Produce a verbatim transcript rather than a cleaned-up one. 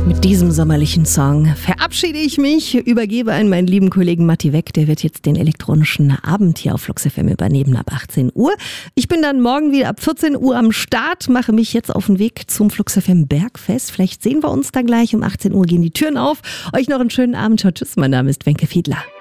Mit diesem sommerlichen Song verabschiede ich mich, übergebe an meinen lieben Kollegen Matti Weck. Der wird jetzt den elektronischen Abend hier auf Flux F M übernehmen ab achtzehn Uhr. Ich bin dann morgen wieder ab vierzehn Uhr am Start, mache mich jetzt auf den Weg zum Flux F M Bergfest. Vielleicht sehen wir uns dann gleich. Um achtzehn Uhr gehen die Türen auf. Euch noch einen schönen Abend. Ciao, tschüss. Mein Name ist Wenke Fiedler.